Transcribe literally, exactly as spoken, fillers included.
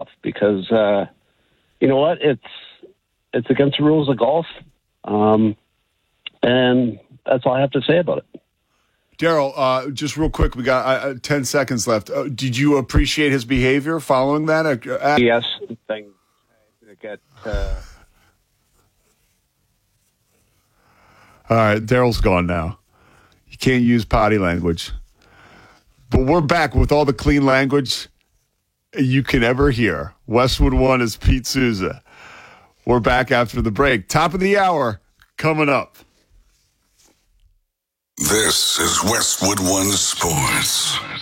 off because uh, you know what? It's it's against the rules of golf, um, and that's all I have to say about it. Daryl, uh, just real quick, we got uh, ten seconds left. Uh, did you appreciate his behavior following that? Uh, yes, thing to get. Uh... All right, Daryl's gone now. You can't use potty language. But we're back with all the clean language you can ever hear. Westwood One is Pete Souza. We're back after the break. Top of the hour coming up. This is Westwood One Sports.